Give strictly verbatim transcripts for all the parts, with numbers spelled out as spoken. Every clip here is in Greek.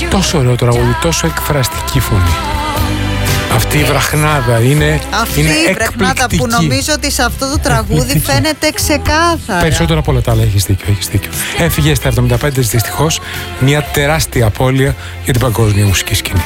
Τόσο ωραίο τραγούδι, τόσο εκφραστική φωνή. Αυτή η βραχνάδα είναι, αυτή είναι η βραχνάδα που νομίζω ότι σε αυτό το τραγούδι φαίνεται ξεκάθαρα. Περισσότερο από όλα τα άλλα, έχεις δίκιο, έχεις δίκιο. Έφυγε στα εβδομήντα πέντε δυστυχώς, μια τεράστια απώλεια για την παγκόσμια μουσική σκηνή.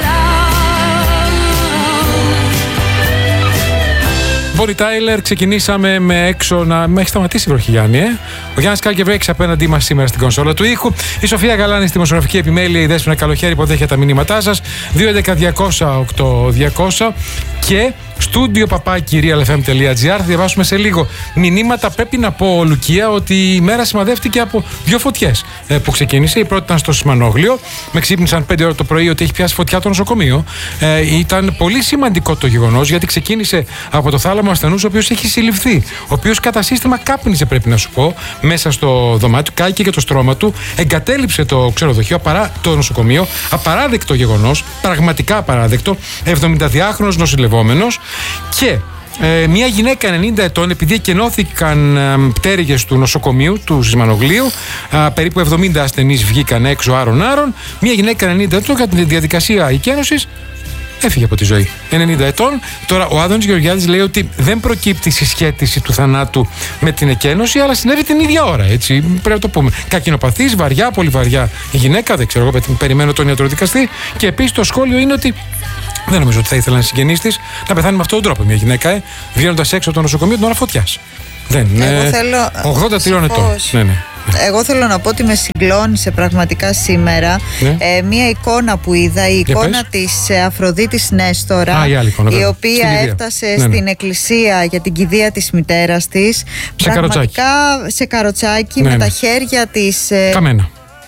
Μπόνι Τάιλερ, ξεκινήσαμε με έξω να. Με έχει σταματήσει η βροχή, Γιάννη, ε? Ο Γιάννης Κάλκεβρέξ απέναντί μας σήμερα στην κονσόλα του ήχου. Η Σοφία Γαλάνη στη δημοσιογραφική επιμέλεια. Η Δέσποινα Καλοχέρη υποδέχεται τα μηνύματά σας. δύο έντεκα διακόσια οκτώ διακόσια και στούντιο παπάκι real f m τελεία g r. Θα διαβάσουμε σε λίγο μηνύματα. Πρέπει να πω, Λουκία, ότι η μέρα σημαδεύτηκε από δύο φωτιές ε, που ξεκίνησε. Η πρώτη ήταν στο Σιμανόγλιο. Με ξύπνησαν πέντε ώρα το πρωί ότι έχει πιάσει φωτιά το νοσοκομείο. Ε, ήταν πολύ σημαντικό το γεγονός, γιατί ξεκίνησε από το θάλαμο ασθενούς, ο οποίος έχει συλληφθεί. Ο οποίος κατά σύστημα κάπνιζε, πρέπει να σου πω, μέσα στο δωμάτιο, κάηκε και το στρώμα του, εγκατέλειψε το ξενοδοχείο, απαρά, το νοσοκομείο. Απαράδεκτο γεγονός, πραγματικά απαράδεκτο. εβδομηνταδυάχρονος νοσηλευόμενος. Και ε, μια γυναίκα ενενήντα ετών, επειδή εκενώθηκαν ε, πτέρυγες του νοσοκομείου του Σιμανογλίου, ε, περίπου εβδομήντα ασθενείς βγήκαν έξω άρον-άρον. Μια γυναίκα ενενήντα ετών, κατά τη διαδικασία εκένωσης, έφυγε από τη ζωή. ενενήντα ετών. Τώρα ο Άδωνης Γεωργιάδης λέει ότι δεν προκύπτει συσχέτιση του θανάτου με την εκένωση, αλλά συνέβη την ίδια ώρα. Έτσι, πρέπει να το πούμε. Κακινοπαθής, βαριά, πολύ βαριά η γυναίκα. Δεν ξέρω, εγώ περιμένω τον ιατροδικαστή. Και επίσης το σχόλιο είναι ότι δεν νομίζω ότι θα ήθελαν οι συγγενείς της να πεθάνει με αυτόν τον τρόπο μια γυναίκα, ε, βγαίνοντας έξω από το νοσοκομείο την ώρα φωτιάς. Δεν είναι. ογδόντα τριών ετών. Ναι, ναι. Εγώ θέλω να πω ότι με συγκλώνησε πραγματικά σήμερα ναι. ε, μία εικόνα που είδα, η εικόνα πες. της ε, Αφροδίτης Νέστορα, Α, η, άλλη εικόνα, η οποία έφτασε ναι, ναι. στην εκκλησία για την κηδεία της μητέρας της. Σε πραγματικά καροτσάκι. σε καροτσάκι ναι, με ναι. τα χέρια της. Ε... Καμένα.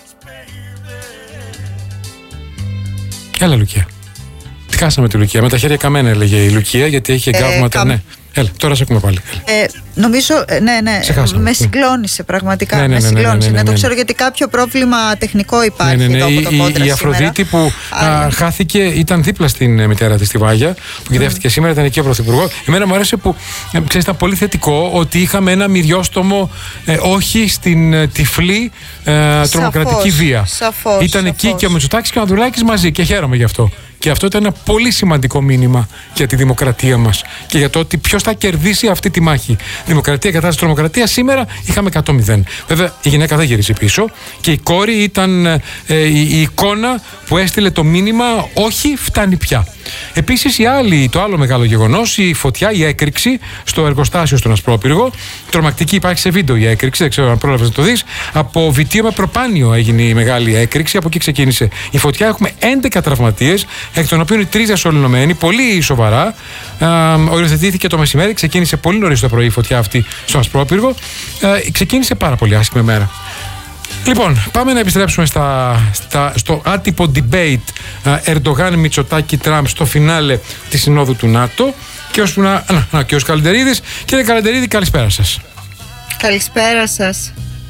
Έλα, Λουκία. Τι χάσαμε τη Λουκία. Με τα χέρια καμένα, έλεγε η Λουκία, γιατί έχει εγκάβματα. Ε, καμ... ναι. Έλα, τώρα σε ακούμε πάλι. Ε, νομίζω, ναι, ναι, με συγκλώνησε πραγματικά. Ναι, ναι, ναι, με συγκλώνησε. Ναι, ναι, ναι, ναι, ναι. Το ξέρω γιατί κάποιο πρόβλημα τεχνικό υπάρχει ναι, ναι, ναι. εδώ από το κόντρα. Η, η Αφροδίτη που α, χάθηκε, ήταν δίπλα στην μητέρα της, στη Βάγια, που κυδεύτηκε mm. σήμερα, ήταν εκεί ο Πρωθυπουργός. Εμένα μου άρεσε που, ξέρεις, ήταν πολύ θετικό ότι είχαμε ένα μυριόστομο, ε, όχι στην ε, τυφλή ε, τρομοκρατική βία. Σαφώς, ήταν σαφώς. εκεί και ο Μητσοτάκης και ο Ανδρουλάκης μαζί και χαίρομαι γι' αυτό. Και αυτό ήταν ένα πολύ σημαντικό μήνυμα για τη δημοκρατία μας και για το ότι ποιος θα κερδίσει αυτή τη μάχη. Δημοκρατία κατά της τρομοκρατίας. Σήμερα είχαμε εκατό μηδέν. Βέβαια η γυναίκα δεν γύρισε πίσω και η κόρη ήταν ε, η, η εικόνα που έστειλε το μήνυμα όχι, φτάνει πια. Επίσης η άλλη, το άλλο μεγάλο γεγονός, η φωτιά, η έκρηξη στο εργοστάσιο στον Ασπρόπυργο. Τρομακτική, υπάρχει σε βίντεο η έκρηξη, δεν ξέρω αν πρόλαβες να το δεις. Από βιτίο με προπάνιο έγινε η μεγάλη έκρηξη, από εκεί ξεκίνησε η φωτιά. Έχουμε έντεκα τραυματίες, εκ των οποίων οι τρεις διασωληνωμένοι, πολύ σοβαρά. Α, οριοθετήθηκε το μεσημέρι, ξεκίνησε πολύ νωρίς το πρωί η φωτιά αυτή στον Ασπρόπυργο. Α, ξεκίνησε πάρα πολύ άσχημη μέρα. Λοιπόν, πάμε να επιστρέψουμε στα, στα, στο άτυπο debate Ερντογάν, Μητσοτάκη, Τραμπ στο φινάλε της Συνόδου του ΝΑΤΟ. Και ώσπου να. Να, να, και ο Καλεντερίδης. Κύριε Καλεντερίδη, καλησπέρα σας. Καλησπέρα σας.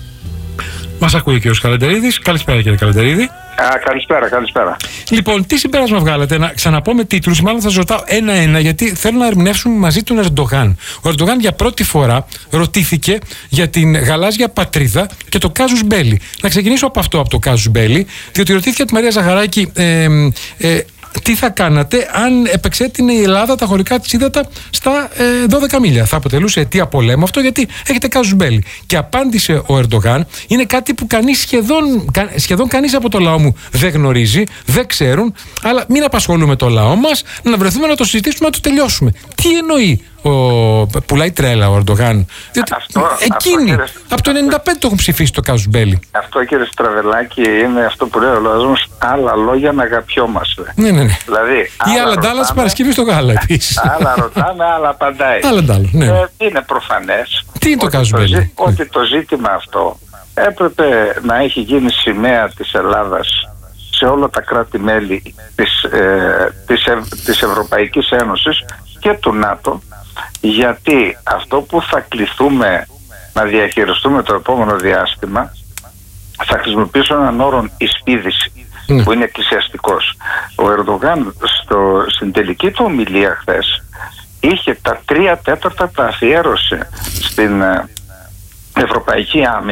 Μας ακούει ο κύριος Καλεντερίδης. Καλησπέρα, κύριε Καλεντερίδη. Α, καλησπέρα, καλησπέρα. Λοιπόν, τι συμπέρασμα βγάλατε, να ξαναπώ με τίτλους, μάλλον θα σας ρωτάω ένα-ένα, γιατί θέλω να ερμηνεύσουμε μαζί τον Ερντογάν. Ο Ερντογάν για πρώτη φορά ρωτήθηκε για την γαλάζια πατρίδα και το κάζους μπέλι. Να ξεκινήσω από αυτό, από το κάζους μπέλι, διότι ρωτήθηκε από τη Μαρία Ζαχαράκη. Ε, ε, τι θα κάνατε αν επεξέτεινε η Ελλάδα τα χωρικά της ύδατα στα ε, δώδεκα μίλια. Θα αποτελούσε αιτία πολέμου αυτό, γιατί έχετε κάζους μπέλι. Και απάντησε ο Ερντογάν, είναι κάτι που κανείς σχεδόν, κα, σχεδόν κανείς από το λαό μου δεν γνωρίζει, δεν ξέρουν, αλλά μην απασχολούμε το λαό μας, να βρεθούμε να το συζητήσουμε, να το τελειώσουμε. Τι εννοεί? Ο... Πουλάει τρέλα ο Ερντογάν. Διότι αυτό, εκείνοι αυτό, κύριε... από το ενενήντα πέντε το έχουν ψηφίσει το κάζους μπέλι. Αυτό, κύριε Στραβελάκη, είναι αυτό που λέει ο λαός, άλλα λόγια να αγαπιόμαστε. Ναι, ναι, ναι. Δηλαδή, ή άλλα ντάλα της Παρασκευής στο γάλα επίσης. Άλλα ρωτάμε, άλλα απαντάει. Άλλα ντάλα, ναι. Ε, είναι προφανές. Τι είναι το κάζους μπέλι? Ζή... Ότι το ζήτημα αυτό έπρεπε να έχει γίνει σημαία της Ελλάδας σε όλα τα κράτη-μέλη της, ε, της, Ευ... της Ευρωπαϊκής Ένωσης και του ΝΑΤΟ, γιατί αυτό που θα κληθούμε να διαχειριστούμε το επόμενο διάστημα, θα χρησιμοποιήσω έναν όρο εισπίδηση mm. που είναι εκκλησιαστικός. Ο Ερντογάν στο, στην τελική του ομιλία χθες είχε τα τρία τέταρτα τα αφιέρωσε στην ε, Ευρωπαϊκή Άμυνα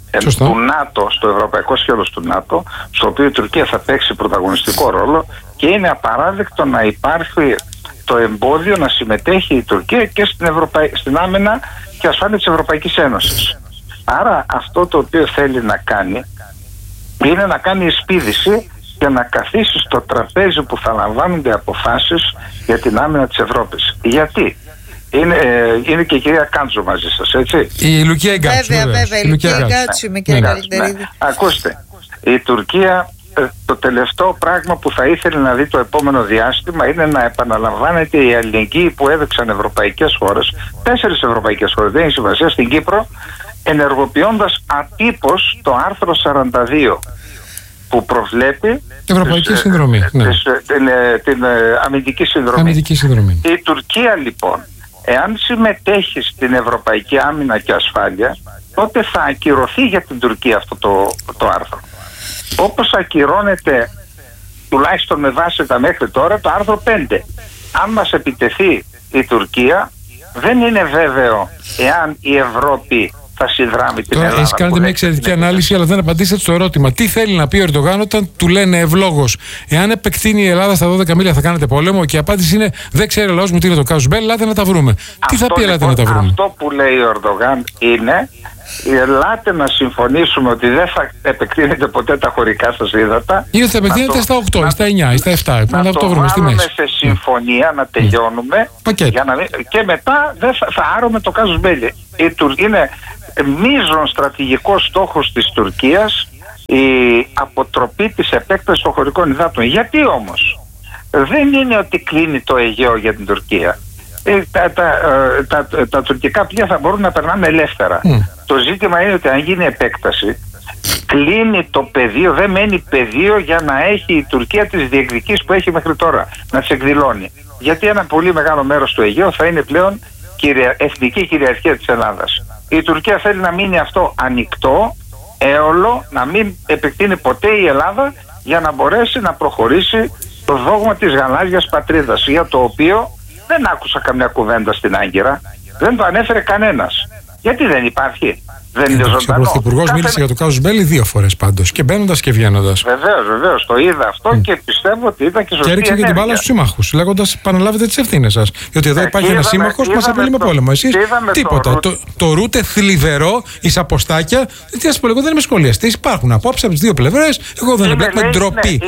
του ΝΑΤΟ, στο ευρωπαϊκό σκέλος του ΝΑΤΟ, στο οποίο η Τουρκία θα παίξει πρωταγωνιστικό ρόλο, και είναι απαράδεκτο να υπάρχει το εμπόδιο να συμμετέχει η Τουρκία και στην, Ευρωπαϊ... στην άμυνα και ασφάλεια της Ευρωπαϊκής Ένωσης. Άρα αυτό το οποίο θέλει να κάνει είναι να κάνει εισπίδηση και να καθίσει στο τραπέζι που θα λαμβάνονται αποφάσεις για την άμυνα της Ευρώπης. Γιατί? Είναι, είναι και η κυρία Κάντσου μαζί σας, έτσι? Η Λουκία Εγκάτσου. Βέβαια, βέβαια, η Λουκία Εγκάτσου είμαι, κύριε Καλυτερίδη. Ακούστε, η Τουρκία, το τελευταίο πράγμα που θα ήθελε να δει το επόμενο διάστημα είναι να επαναλαμβάνεται η αλληλεγγύη που έδειξαν ευρωπαϊκές χώρες, τέσσερις ευρωπαϊκές χώρες, δεν είναι σημασία, στην Κύπρο, ενεργοποιώντας ατύπως το άρθρο σαράντα δύο που προβλέπει Ευρωπαϊκή τις, συνδρομή, τις, ναι. τις, την, την αμυντική συνδρομή. αμυντική συνδρομή. Η Τουρκία λοιπόν, εάν συμμετέχει στην ευρωπαϊκή άμυνα και ασφάλεια, τότε θα ακυρωθεί για την Τουρκία αυτό το, το άρθρο. Όπως ακυρώνεται, τουλάχιστον με βάση τα μέχρι τώρα, το άρθρο πέντε. Αν μας επιτεθεί η Τουρκία, δεν είναι βέβαιο εάν η Ευρώπη θα συνδράμει την Ελλάδα. Εσείς κάνετε μια εξαιρετική ανάλυση, αλλά δεν απαντήσατε στο ερώτημα. Τι θέλει να πει ο Ερντογάν όταν του λένε ευλόγως, εάν επεκτείνει η Ελλάδα στα δώδεκα μίλια θα κάνετε πόλεμο? Και η απάντηση είναι: δεν ξέρει ο λαός μου τι είναι το casus belli, ελάτε να τα βρούμε. Αυτό, τι θα πει, ελάτε λοιπόν, να τα βρούμε? Αυτό που λέει ο Ερντογάν είναι: ελάτε να συμφωνήσουμε ότι δεν θα επεκτείνετε ποτέ τα χωρικά σας ύδατα. Ή θα επεκτείνετε στα οκτώ, ή στα εννιά, ή στα επτά. Να, να το, το βρούμε σε συμφωνία, να τελειώνουμε. Mm. Για να, και μετά δεν θα, θα άρουμε το casus belli. Είναι μείζον στρατηγικός στόχος της Τουρκίας η αποτροπή της επέκτασης των χωρικών υδάτων. Γιατί όμως? Δεν είναι ότι κλείνει το Αιγαίο για την Τουρκία. Ε, τα, τα, τα, τα, τα τουρκικά πλοία θα μπορούν να περνάνε ελεύθερα. Mm. Το ζήτημα είναι ότι αν γίνει επέκταση, κλείνει το πεδίο, δεν μένει πεδίο για να έχει η Τουρκία τις διεκδικήσεις που έχει μέχρι τώρα, να τις εκδηλώνει. Γιατί ένα πολύ μεγάλο μέρος του Αιγαίου θα είναι πλέον κυρια, εθνική κυριαρχία της Ελλάδας. Η Τουρκία θέλει να μείνει αυτό ανοιχτό, έολο, να μην επεκτείνει ποτέ η Ελλάδα, για να μπορέσει να προχωρήσει το δόγμα της γαλάζιας πατρίδας, για το οποίο δεν άκουσα καμιά κουβέντα στην Άγκυρα, δεν το ανέφερε κανένας. Γιατί δεν υπάρχει? Δεν είναι ζωντανό. Ο Πρωθυπουργός Κάθε... μίλησε για το casus belli δύο φορές πάντως, και μπαίνοντας και βγαίνοντας. Βεβαίως, βεβαίως, το είδα αυτό mm. και πιστεύω ότι ήταν και σωστή. Και έριξε και την μπάλα στους σύμμαχους, λέγοντας: επαναλάβετε τις ευθύνες σας. Διότι εδώ ε, υπάρχει ένας σύμμαχος που μας απειλεί με πόλεμο. Εσείς τίποτα. Το, το ρούτε θλιβερό, εις αποστάκια. Τι σας πω, εγώ δεν είμαι σχολιαστής. Υπάρχουν απόψεις από τις δύο πλευρές. Εγώ δεν εμπλέκομαι. Ντροπή.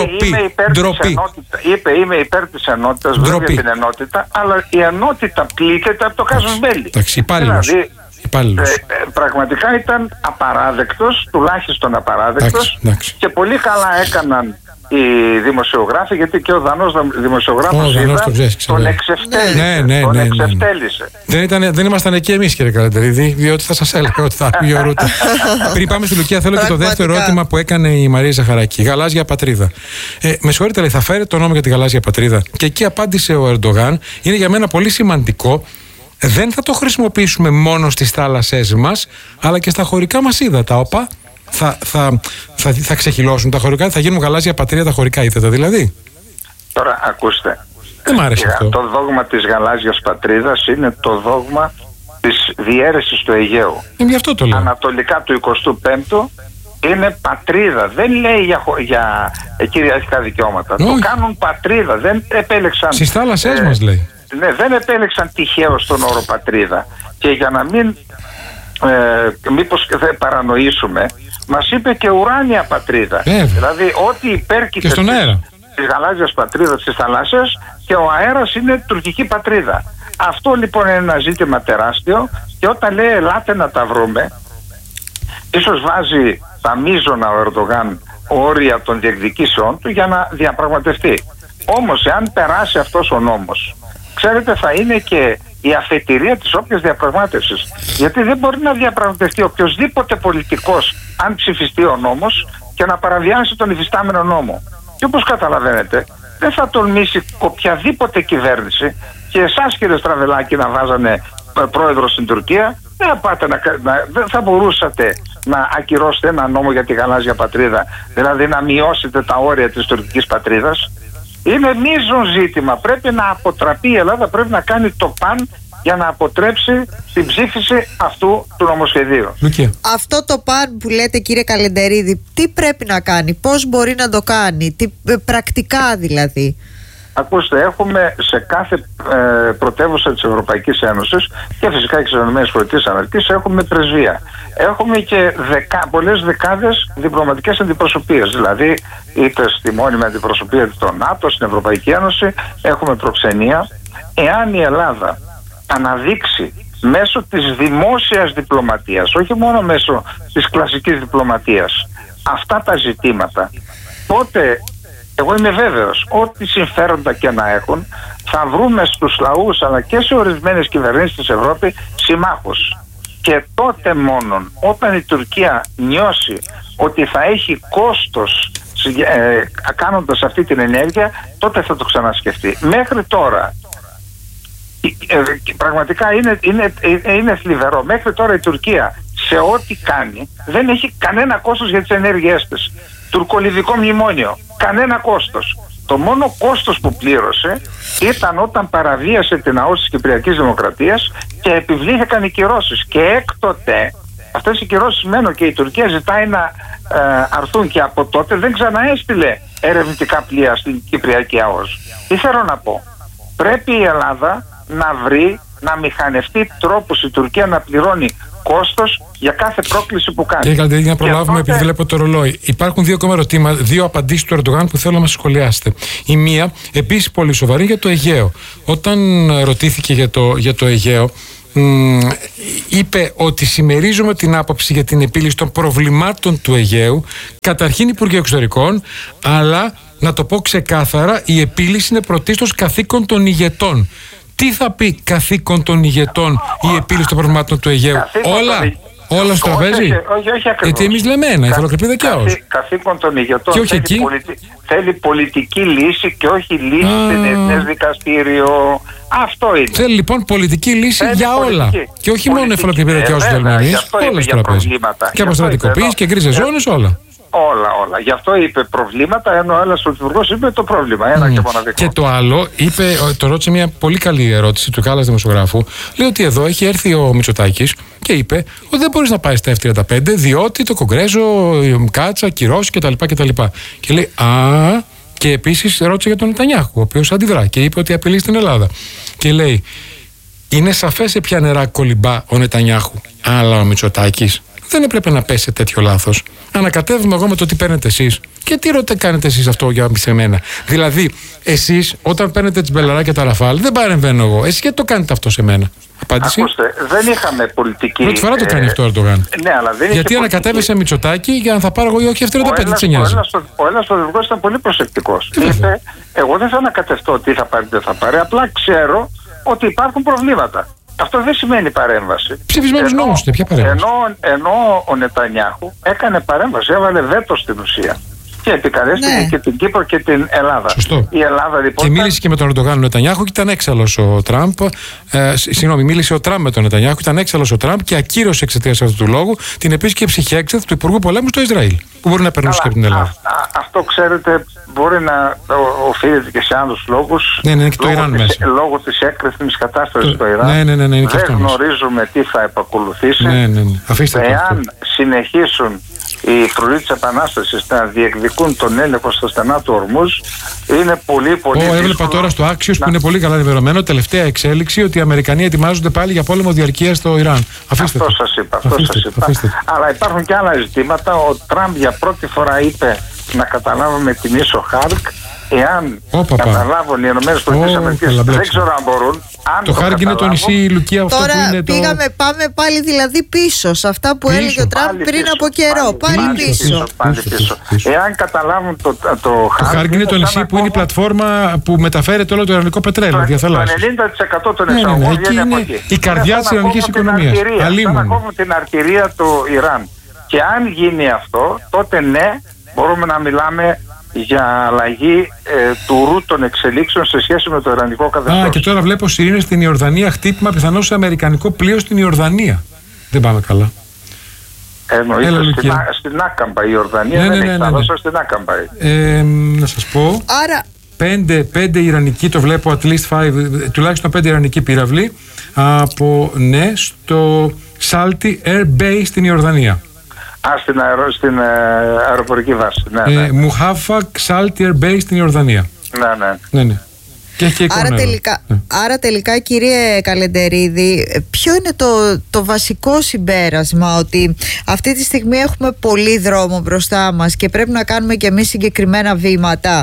Ντροπή. Είπε: είμαι υπέρ της ενότητας, βέβαια την ενότητα, αλλά η ενότητα πλήττεται από το casus belli. Εντάξει, υπάλληλος. Ε, ε, πραγματικά ήταν απαράδεκτος, τουλάχιστον απαράδεκτος, εντάξει, και πολύ καλά έκαναν οι δημοσιογράφοι, γιατί και ο Δανός δημοσιογράφος oh, είδα, τον εξευτέλισε. Ναι, ναι, ναι, τον ναι, ναι. εξευτέλισε. Δεν, ήταν, δεν ήμασταν εκεί εμείς, κύριε Καλυτερίδη, διότι θα σας έλεγα ότι θα γεωρούτε. Πριν πάμε στη Λουκία, θέλω και το δεύτερο ερώτημα που έκανε η Μαρία Ζαχαράκη. Γαλάζια πατρίδα. Ε, με συγχωρείτε, λέει, θα φέρετε το νόμο για τη γαλάζια πατρίδα? Και εκεί απάντησε ο Ερντογάν: είναι για μένα πολύ σημαντικό. Δεν θα το χρησιμοποιήσουμε μόνο στις θάλασσές μας, αλλά και στα χωρικά μας ύδατα. Όπα, θα, θα, θα, θα ξεχυλώσουν τα χωρικά, θα γίνουν γαλάζια πατρίδα τα χωρικά ύδατα δηλαδή. Τώρα ακούστε. Δεν μ' άρεσε αυτό. Το δόγμα της γαλάζιας πατρίδας είναι το δόγμα της διαίρεσης του Αιγαίου. Ε, γι' αυτό το λέω. Ανατολικά του εικοστού πέμπτου είναι πατρίδα. Δεν λέει για, για κυριαρχικά δικαιώματα. Όχι. Το κάνουν πατρίδα. Δεν επέλεξαν. Στις θάλασσές ε, μας λέει. Ναι, δεν επέλεξαν τυχαίως τον όρο πατρίδα. Και για να μην ε, μήπως δεν παρανοήσουμε, μας είπε και ουράνια πατρίδα. Ε, δηλαδή ό,τι υπέρκειται της, της γαλάζιας πατρίδας στις θαλάσσιες, και ο αέρας είναι τουρκική πατρίδα. Αυτό λοιπόν είναι ένα ζήτημα τεράστιο, και όταν λέει ελάτε να τα βρούμε, ίσως βάζει τα μείζωνα ο Ερντογάν όρια των διεκδικήσεών του για να διαπραγματευτεί. Όμως εάν περάσει αυτός ο νόμος, ξέρετε, θα είναι και η αφετηρία της όποιας διαπραγμάτευσης. Γιατί δεν μπορεί να διαπραγματευτεί οποιοσδήποτε πολιτικός, αν ψηφιστεί ο νόμος, και να παραβιάσει τον υφιστάμενο νόμο. Και όπως καταλαβαίνετε, δεν θα τολμήσει οποιαδήποτε κυβέρνηση, και εσάς, κύριε Στραβελάκη, να βάζανε πρόεδρο στην Τουρκία, δεν, πάτε να, να, δεν θα μπορούσατε να ακυρώσετε ένα νόμο για τη γαλάζια πατρίδα, δηλαδή να μειώσετε τα όρια της τουρκικής πατρίδας. Είναι μείζον ζήτημα. Πρέπει να αποτραπεί η Ελλάδα, πρέπει να κάνει το παν για να αποτρέψει την ψήφιση αυτού του νομοσχεδίου. Okay. Αυτό το παν που λέτε, κύριε Καλεντερίδη, τι πρέπει να κάνει, πώς μπορεί να το κάνει, τι, πρακτικά δηλαδή? Ακούστε, έχουμε σε κάθε ε, πρωτεύουσα της Ευρωπαϊκής Ένωσης και φυσικά και στις ΗΠΑ έχουμε πρεσβεία. Έχουμε και δεκα, πολλές δεκάδες διπλωματικές αντιπροσωπείες. Δηλαδή, είτε στη μόνιμη αντιπροσωπεία του ΝΑΤΟ, στην Ευρωπαϊκή Ένωση, έχουμε προξενία. Εάν η Ελλάδα αναδείξει μέσω της δημόσιας διπλωματίας, όχι μόνο μέσω της κλασικής διπλωματίας, αυτά τα ζητήματα, τότε εγώ είμαι βέβαιος ότι συμφέροντα και να έχουν, θα βρούμε στους λαούς αλλά και σε ορισμένες κυβερνήσεις της Ευρώπη συμμάχους. Και τότε μόνον όταν η Τουρκία νιώσει ότι θα έχει κόστος ε, κάνοντας αυτή την ενέργεια, τότε θα το ξανασκεφτεί. Μέχρι τώρα ε, ε, πραγματικά είναι, είναι, ε, είναι θλιβερό. Μέχρι τώρα η Τουρκία σε ό,τι κάνει δεν έχει κανένα κόστος για τις ενέργειές της. Τουρκολιβικό μνημόνιο, κανένα κόστος. Το μόνο κόστος που πλήρωσε ήταν όταν παραβίασε την ΑΟΣ της Κυπριακής Δημοκρατίας και επιβλήθηκαν οι κυρώσεις. Και έκτοτε αυτές οι κυρώσεις μένουν και η Τουρκία ζητάει να ε, αρθούν, και από τότε δεν ξαναέστειλε ερευνητικά πλοία στην Κυπριακή ΑΟΣ. Τι θέλω να πω? Πρέπει η Ελλάδα να βρει, να μηχανευτεί τρόπους η Τουρκία να πληρώνει κόστος για κάθε πρόκληση που κάνει. Κύριε Καλεντερίδη, να προλάβουμε, τότε... επειδή βλέπω το ρολόι. Υπάρχουν δύο ακόμα ερωτήματα, δύο απαντήσεις του Ερντογάν που θέλω να μας σχολιάσετε. Η μία, επίσης πολύ σοβαρή, για το Αιγαίο. Όταν ρωτήθηκε για το, για το Αιγαίο, μ, είπε ότι συμμερίζομαι την άποψη για την επίλυση των προβλημάτων του Αιγαίου, καταρχήν Υπουργείο Εξωτερικών, αλλά να το πω ξεκάθαρα, η επίλυση είναι πρωτίστως καθήκον των ηγετών. Τι θα πει καθήκον των ηγετών η επίλυση των προβλημάτων του Αιγαίου? Όλα, των... όλα στο τραπέζι. Όχι, όχι, όχι ακριβώς. Γιατί εμείς λέμε ένα, η θαλοκρηπή δικαίως. Καθήκον των ηγετών και όχι θέλει, εκεί. Πολιτι... θέλει πολιτική λύση και όχι λύση στην Εθνές Δικαστήριο. Αυτό είναι. Θέλει λοιπόν πολιτική λύση θέλει για πολιτική. Όλα. Και όχι πολιτική. Μόνο η θαλοκρηπή δικαίως του Ελληνικής. Όλα στο τραπέζι. Και αποστρατικοποίηση και γκρίζες ζώνες, όλα. Όλα, όλα. Γι' αυτό είπε προβλήματα, ενώ ο άλλος πρωθυπουργός είπε το πρόβλημα. Ένα mm. και μοναδικό. Και το άλλο, είπε, το ρώτησε μια πολύ καλή ερώτηση του Κάλλας δημοσιογράφου. Λέει ότι εδώ έχει έρθει ο Μητσοτάκης και είπε ότι δεν μπορείς να πάει στα εφ τριάντα πέντε διότι το Κογκρέζο, Κάτσα, κυρώσει κτλ. κτλ. Και λέει, α. Και επίσης ρώτησε για τον Νετανιάχου, ο οποίος αντιδρά και είπε ότι απειλεί στην Ελλάδα. Και λέει, είναι σαφές σε ποια νερά κολυμπά ο Νετανιάχου, αλλά ο Μητσοτάκης δεν έπρεπε να πέσει σε τέτοιο λάθος. Ανακατεύουμε εγώ με το τι παίρνετε εσείς. Και τι ρωτέ κάνετε εσείς αυτό για σε μένα? Δηλαδή, εσείς όταν παίρνετε τις Μπελαρά και τα Ραφάλ, δεν παρεμβαίνω εγώ. Εσείς γιατί το κάνετε αυτό σε μένα? Απάντηση. Ακούστε, δεν είχαμε πολιτική. Πρώτη φορά το κάνει αυτό ο Ερντογάν. Ναι, αλλά δεν γιατί ανακατεύεσαι Μητσοτάκη για να θα πάρω εγώ ή όχι εφ τριάντα πέντε, τι νοιάζει? Ο Έλληνας πρωθυπουργός ήταν πολύ προσεκτικός. Είπε, εγώ δεν θα ανακατευτώ τι θα πάρει, δεν θα πάρει. Απλά ξέρω ότι υπάρχουν προβλήματα. Αυτό δεν σημαίνει παρέμβαση. Ψηφισμένους νόμους είναι, ποια παρέμβαση? Ενώ, ενώ ο Νετανιάχου έκανε παρέμβαση, έβαλε βέτο στην ουσία. Και επικαλέστηκε ναι. και την Κύπρο και την Ελλάδα. Σωστό. Η Ελλάδα λοιπόν. Και μίλησε και με τον Ερντογάν ο Νετανιάχου και ήταν έξαλλος ο Τραμπ. Ε, συγγνώμη, μίλησε ο Τραμπ με τον Νετανιάχου, ήταν έξαλλος ο Τραμπ και ακύρωσε εξαιτίας αυτού του λόγου την επίσκεψη χέξεθ του Υπουργού Πολέμου στο Ισραήλ. Που μπορεί να περνούσε και από την Ελλάδα. Α, α, αυτό ξέρετε μπορεί να οφείλεται και σε άλλους λόγους. Ναι, ναι, και το Ιράν μέσα. Λόγω της έκρηθμης κατάστασης στο Ιράν. Ναι, ναι, ναι, ναι, δεν γνωρίζουμε τι θα επακολουθήσει. Ναι, ναι, ναι. Αφήστε εάν το συνεχίσουν οι φρουροί της Επανάστασης να διεκδικούν τον έλεγχο στα στενά του Ορμούζ, είναι πολύ πολύ δύσκολο. Έβλεπα τώρα στο Άξιος να... που είναι πολύ καλά ενημερωμένο, τελευταία εξέλιξη ότι οι Αμερικανοί ετοιμάζονται πάλι για πόλεμο διαρκείας στο Ιράν. Αφήστε αυτό σας είπα. Αυτό αφήστε, σας είπα. Αφήστε. Αλλά υπάρχουν και άλλα ζητήματα. Ο Τραμπ για πρώτη φορά είπε να καταλάβουμε την ίσο Χάρκ. Εάν Ωπα, καταλάβουν οι Ηνωμένες Πολιτείες Αμερικής, δεν ξέρω αν μπορούν. Αν το, το Χάρκ είναι το νησί Λουκία αυτό τώρα που είναι πήγαμε, το... πάμε πάλι δηλαδή πίσω σε αυτά που πίσω. έλεγε ο Τραμπ πριν πίσω, από καιρό. Πάλι, πάλι, πάλι πίσω. πίσω, πάλι πίσω. πίσω. πίσω. Εάν καταλάβουν το, το, το Χάρκ. Το Χάρκ είναι το νησί που είναι η πλατφόρμα που μεταφέρεται όλο το ιρανικό πετρέλαιο. Το ενενήντα τοις εκατό των εισαγωγών βγαίνει από εκεί. Η καρδιά της ιρανικής οικονομίας. Σαν να κόβουν την αρτηρία του Ιράν. Και αν γίνει αυτό, τότε ναι, μπορούμε να μιλάμε για αλλαγή ε, του ρου των εξελίξεων σε σχέση με το ιρανικό καθεστώς. Α, και τώρα βλέπω σιρήνες στην Ιορδανία, χτύπημα πιθανώς σε αμερικανικό πλοίο στην Ιορδανία. Δεν πάμε καλά. Εννοείται στην, στην Άκαμπα η Ιορδανία, ναι, δεν ναι, έχει ναι, θάλασσα, ναι. στην Άκαμπα. Ε, να σας πω. Άρα πέντε, πέντε Ιρανικοί, το βλέπω at least five, τουλάχιστον πέντε Ιρανικοί πύραυλοι από, ναι, στο Salti Air Base στην Ιορδανία. Α, στην, αερο, στην ε, αεροπορική βάση. Ναι, ναι. Ε, Μουχάφακ Salti Air Base στην Ιορδανία. Ναι, ναι. ναι, ναι. Και έχει και εικόνα. Άρα τελικά, ναι. άρα τελικά, κύριε Καλεντερίδη, ποιο είναι το, το βασικό συμπέρασμα? Ότι αυτή τη στιγμή έχουμε πολύ δρόμο μπροστά μας και πρέπει να κάνουμε και εμείς συγκεκριμένα βήματα.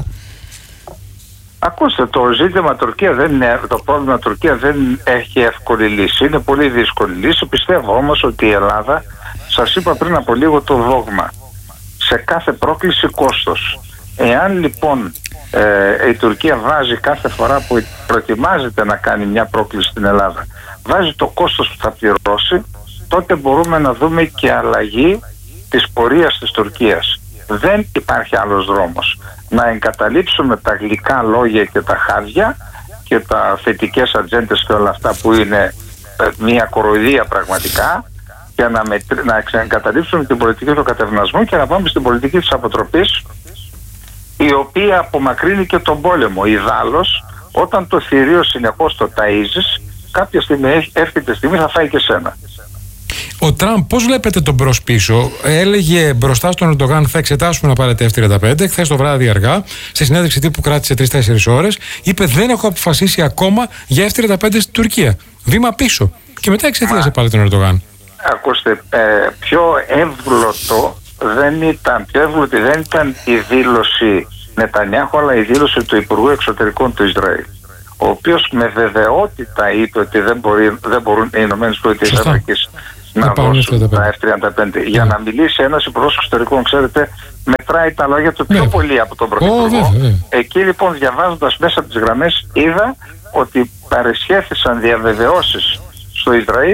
Ακούστε, το ζήτημα Τουρκία δεν είναι, το πρόβλημα Τουρκία δεν έχει εύκολη λύση. Είναι πολύ δύσκολη λύση. Πιστεύω όμως ότι η Ελλάδα, σας είπα πριν από λίγο το δόγμα, σε κάθε πρόκληση κόστος. Εάν λοιπόν ε, η Τουρκία βάζει κάθε φορά που προετοιμάζεται να κάνει μια πρόκληση στην Ελλάδα, βάζει το κόστος που θα πληρώσει, τότε μπορούμε να δούμε και αλλαγή της πορείας της Τουρκίας. Δεν υπάρχει άλλος δρόμος. Να εγκαταλείψουμε τα γλυκά λόγια και τα χάδια και τα θετικές ατζέντες και όλα αυτά που είναι μια κοροϊδία πραγματικά, και να, μετρ... να εγκαταλείψουμε την πολιτική του κατευνασμού και να πάμε στην πολιτική της αποτροπής, η οποία απομακρύνει και τον πόλεμο. Ιδάλλως, όταν το θηρίο συνεχώς το ταΐζεις, κάποια στιγμή έρχεται στιγμή θα φάει και σένα. Ο Τραμπ, πώς βλέπετε τον μπρος πίσω? Έλεγε μπροστά στον Ερντογάν θα εξετάσουμε να πάρετε εφ τριάντα πέντε. Χθες το βράδυ αργά, σε συνέντευξη τύπου που κράτησε τρεις τέσσερις ώρες, είπε δεν έχω αποφασίσει ακόμα για εφ τριάντα πέντε στην Τουρκία. Βήμα πίσω. Και μετά εξετίασε πάλι τον Ερντογάν. Ακούστε, ε, πιο εύγλωτο δεν ήταν, πιο εύγλωτη δεν ήταν η δήλωση Νετανιάχου, αλλά η δήλωση του Υπουργού Εξωτερικών του Ισραήλ, ο οποίος με βεβαιότητα είπε ότι δεν, μπορεί, δεν μπορούν οι Ηνωμένες Πολιτείες Αμερικής να δώσουν τα εφ τριάντα πέντε. Yeah. Για να μιλήσει ένας υπουργός εξωτερικών, ξέρετε, μετράει τα λόγια του πιο yeah. πολύ από τον Πρωθυπουργό. Oh, yeah, yeah. Εκεί λοιπόν, διαβάζοντας μέσα από τις γραμμές, είδα ότι παρεσχέθησαν διαβεβαιώσεις στο Ισραήλ